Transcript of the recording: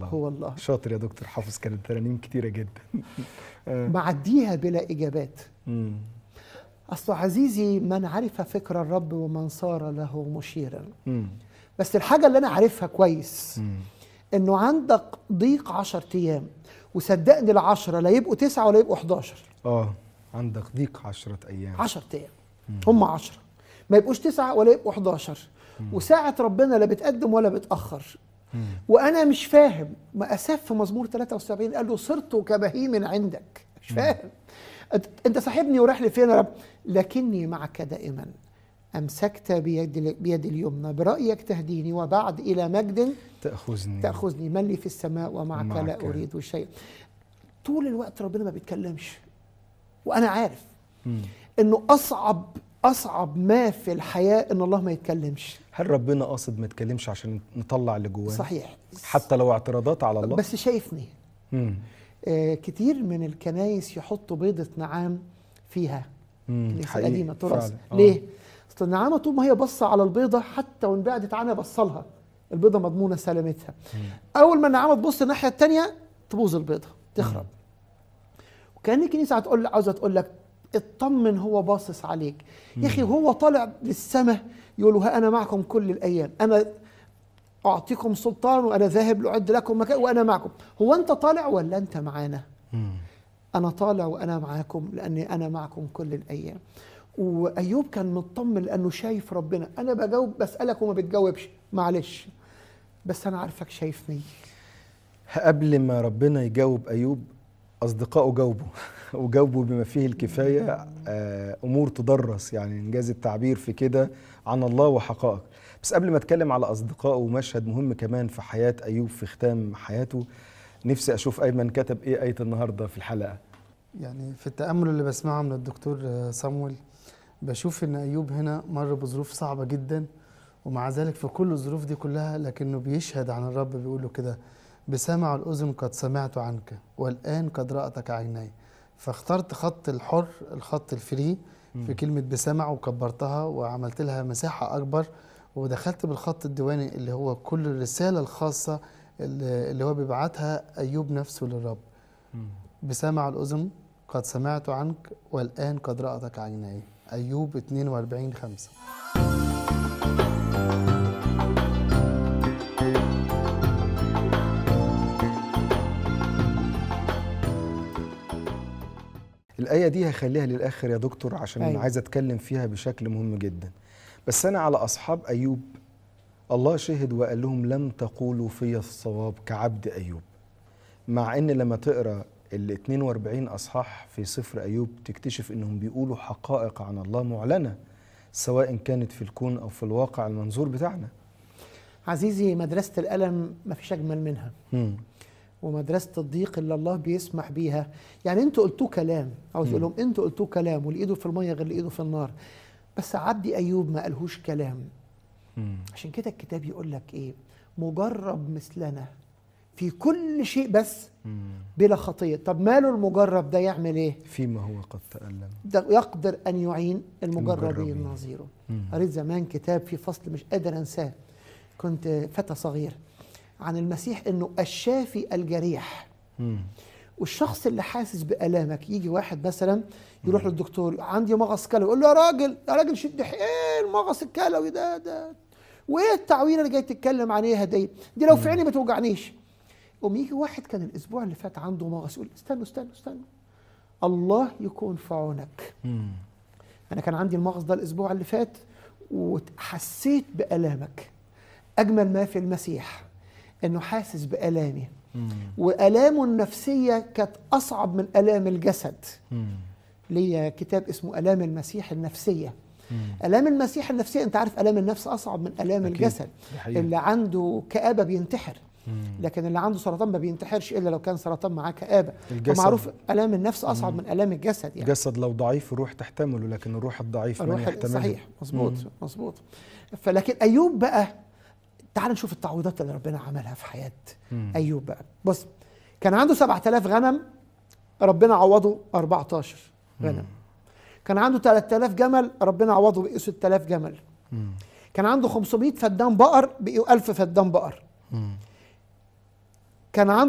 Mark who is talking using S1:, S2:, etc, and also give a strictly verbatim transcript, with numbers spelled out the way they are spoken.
S1: هو الله.
S2: شاطر يا دكتور، حافظ كانت ترانيم كتيرة جدا.
S1: معديها بلا إجابات.
S2: مم.
S1: أصل عزيزي من عرف فكر الرب ومن صار له مشيرا.
S2: مم.
S1: بس الحاجة اللي أنا عارفها كويس
S2: مم.
S1: إنه عندك ضيق عشر أيام، وصدقني العشرة لا يبقوا تسعة ولا يبقوا حداشر.
S2: اه عندك ضيق عشرة أيام.
S1: عشرة أيام هم عشرة، ما يبقوش تسعة ولا يبقوا حداشر. وساعة ربنا لا بتقدم ولا بتأخر.
S2: مم.
S1: وأنا مش فاهم. ما أساف في مزمور ثلاثة وسبعين قال له صرت كبهيم عندك. مش فاهم. أنت صاحبني ورايح لفين يا رب؟ لكني معك دائما، أمسكت بيد, بيد اليمنى، برأيك تهديني، وبعد إلى مجد
S2: تأخذني
S1: تأخذني، من لي في السماء ومعك,
S2: معك.
S1: لا أريد شيء. طول الوقت ربنا ما بيتكلمش، وأنا عارف
S2: مم.
S1: إنه أصعب أصعب ما في الحياة إن الله ما يتكلمش.
S2: هل ربنا قاصد ما يتكلمش عشان نطلع اللي جوانا؟
S1: صحيح،
S2: حتى لو اعتراضات على الله.
S1: بس شايفني.
S2: مم.
S1: آه كتير من الكنايس يحطوا بيضة نعام فيها. الكنيسة القديمة تراث. ليه؟ أصل النعامة طول ما هي بصة على البيضة، حتى وإن بعدت عنها بصلها، البيضة مضمونة سلامتها. مم. أول ما النعامة تبص الناحية التانية تبوظ البيضة، تخرب. مم. وكأن الكنيسة هتقول عاوزة تقول لك اطمن، هو باصص عليك. يا أخي وهو طالع للسماء يقول ها أنا معكم كل الأيام، أنا أعطيكم سلطان، وأنا ذاهب لأعد لكم مكان، وأنا معكم. هو أنت طالع ولا أنت معانا؟ مم. أنا طالع وأنا معاكم، لأني أنا معكم كل الأيام. وأيوب كان مطمن لأنه شايف ربنا. أنا بجاوب بسألك وما بتجاوبش، معلش، بس أنا عارفك شايفني.
S2: قبل ما ربنا يجاوب أيوب، أصدقائه جاوبوا وجاوبوا بما فيه الكفاية. أمور تدرس، يعني إنجاز التعبير في كده عن الله وحقائق. بس قبل ما أتكلم على أصدقائه، ومشهد مهم كمان في حياة أيوب في ختام حياته، نفسي أشوف أيمن كتب إيه آية النهاردة في الحلقة.
S3: يعني في التأمل اللي بسمعه من الدكتور صامويل، بشوف إن أيوب هنا مر بظروف صعبة جدا، ومع ذلك في كل الظروف دي كلها لكنه بيشهد عن الرب. بيقول له كده: بسمع الأذن قد سمعت عنك، والآن قد رأتك عيناي. فاخترت خط الحر، الخط الفري في كلمة بسمع، وكبرتها وعملت لها مساحة أكبر، ودخلت بالخط الديواني اللي هو كل الرسالة الخاصة اللي هو بيبعتها أيوب نفسه للرب. بسمع الأذن قد سمعت عنك، والآن قد رأتك عيناي. أيوب اثنين وأربعين خمسة.
S2: الآية دي هخليها للآخر يا دكتور، عشان
S1: أيوة.
S2: عايز أتكلم فيها بشكل مهم جدا. بس أنا على أصحاب أيوب الله شهد وقال لهم لم تقولوا في الصواب كعبد أيوب. مع أن لما تقرأ ال اثنين وأربعين أصحاح في سفر أيوب تكتشف أنهم بيقولوا حقائق عن الله معلنة، سواء كانت في الكون أو في الواقع المنظور بتاعنا.
S1: عزيزي، مدرسة الألم ما فيش أجمل منها. مم. ومدرسة الضيق اللي الله بيسمح بيها. يعني انتوا قلتوا كلام، عاوز اقول لهم انتوا قلتوا كلام، واللي ايده في الميه غير اللي ايده في النار. بس عبدي ايوب ما قالهوش كلام. مم. عشان كده الكتاب يقول لك ايه؟ مجرب مثلنا في كل شيء بس مم. بلا خطيه. طب ماله المجرب ده يعمل ايه؟
S2: فيما هو قد تألم
S1: ده يقدر ان يعين المجربين نظيره. قريت زمان كتاب في فصل مش قادر انساه، كنت فتى صغير، عن المسيح انه الشافي الجريح. مم. والشخص اللي حاسس بألامك، يجي واحد مثلا يروح مم. للدكتور: عندي مغص كلوي. يقول له: يا راجل يا راجل شد حيل، ايه المغص الكلوي ده ده وايه التعويره اللي جاي تتكلم عليها دي دي لو في عيني ما توجعنيش. قوم يجي واحد كان الاسبوع اللي فات عنده مغص، يقول: استنوا استنوا استنوا الله يكون في عونك. مم. انا كان عندي المغص ده الاسبوع اللي فات، وحسيت بألامك. اجمل ما في المسيح انه حاسس بآلامي. مم. وآلامه النفسية كانت أصعب من آلام الجسد. ليا كتاب اسمه آلام المسيح النفسية. مم. آلام المسيح النفسية، أنت عارف آلام النفس أصعب من آلام أكيد. الجسد. اللي عنده كآبة بينتحر. مم. لكن اللي عنده سرطان ما بينتحرش إلا لو كان سرطان معاه كآبة. فمعروف آلام النفس أصعب مم. من آلام الجسد. يعني
S2: الجسد لو ضعيف الروح تحتمله، لكن الروح الضعيف ما يحتمله.
S1: صحيح، مظبوط مظبوط. فلكن أيوب بقى، تعال نشوف التعويضات اللي ربنا عملها في حياة مم. أيوب بقى. بص، كان عنده سبعة آلاف غنم، ربنا عوضه أربعة عشر غنم. مم. كان عنده ثلاثة آلاف جمل، ربنا عوضه بقوا ستة آلاف جمل. مم. كان عنده خمسمائة فدان بقر، بقوا ألف فدان بقر. مم. كان عنده